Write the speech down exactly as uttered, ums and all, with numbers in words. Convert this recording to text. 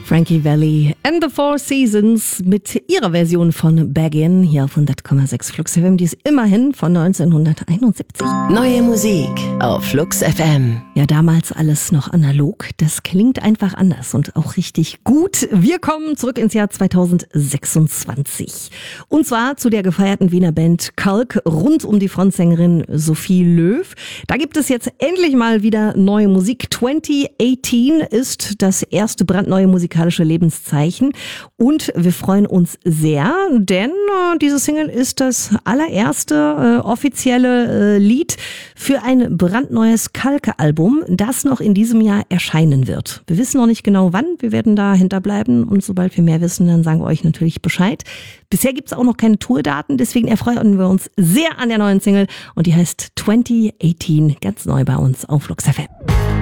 Frankie Valli and the Four Seasons mit ihrer Version von Back-In hier auf hundert Komma sechs Flux F M. Die ist immerhin von neunzehnhunderteinundsiebzig. Neue Musik auf Flux F M. Ja, damals alles noch analog. Das klingt einfach anders und auch richtig gut. Wir kommen zurück ins Jahr zweitausendsechsundzwanzig. Und zwar zu der gefeierten Wiener Band Kalk rund um die Frontsängerin Sophie Löw. Da gibt es jetzt endlich mal wieder neue Musik. zwanzig achtzehn ist das erste brandneue musikalische Lebenszeichen. Und wir freuen uns sehr, denn äh, diese Single ist das allererste äh, offizielle äh, Lied für ein brandneues Kalk-Album, das noch in diesem Jahr erscheinen wird. Wir wissen noch nicht genau wann, wir werden da hinterbleiben und sobald wir mehr wissen, dann sagen wir euch natürlich Bescheid. Bisher gibt es auch noch keine Tourdaten, deswegen erfreuen wir uns sehr an der neuen Single und die heißt zwanzig achtzehn, ganz neu bei uns auf Flux F M.